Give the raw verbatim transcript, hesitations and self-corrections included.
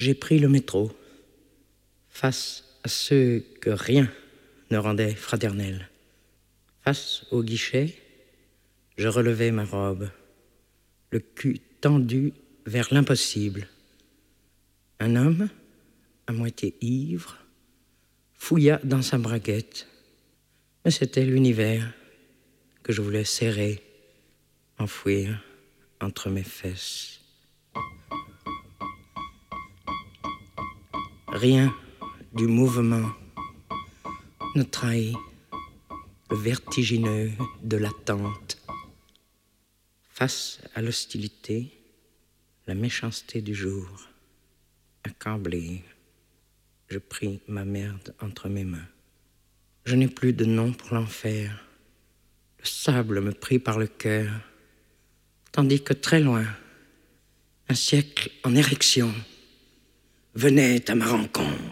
J'ai pris le métro, face à ceux que rien ne rendait fraternels. Face au guichet, je relevai ma robe, le cul tendu vers l'impossible. Un homme, à moitié ivre, fouilla dans sa braguette, mais c'était l'univers que je voulais serrer, enfouir entre mes fesses. Rien du mouvement ne trahit le vertigineux de l'attente. Face à l'hostilité, la méchanceté du jour, accablé, je pris ma merde entre mes mains. Je n'ai plus de nom pour l'enfer. Le sable me prit par le cœur, tandis que très loin, un siècle en érection venait à ma rencontre.